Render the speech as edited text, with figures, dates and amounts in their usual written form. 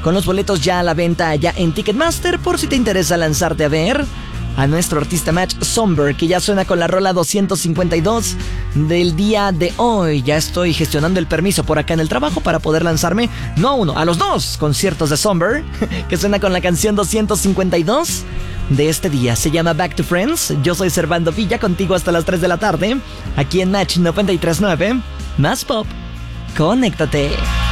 con los boletos ya a la venta allá en Ticketmaster, por si te interesa lanzarte a ver a nuestro artista Match Somber, que ya suena con la rola 252 del día de hoy. Ya estoy gestionando el permiso por acá en el trabajo para poder lanzarme, no a uno, a los dos conciertos de Somber, que suena con la canción 252 de este día. Se llama Back to Friends. Yo soy Servando Villa, contigo hasta las 3 de la tarde, aquí en Match 93.9, más pop. Conéctate.